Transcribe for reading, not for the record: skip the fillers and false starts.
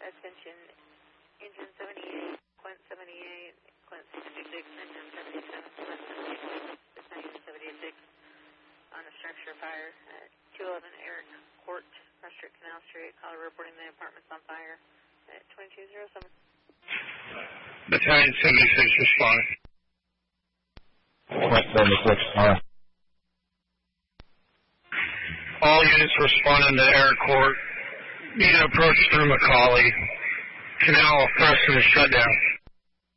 attention, engine 78, Quint 78, Quint 66, engine 77, Quint 78, 76 on a structure fire at 211 Eric Court, Prostrate Canal Street. Caller reporting the apartment's on fire at 2207. Battalion 76 responding. Quint 76, All units responding to Eric Court. Need an approach through McCauley. Canal Preston is shut down.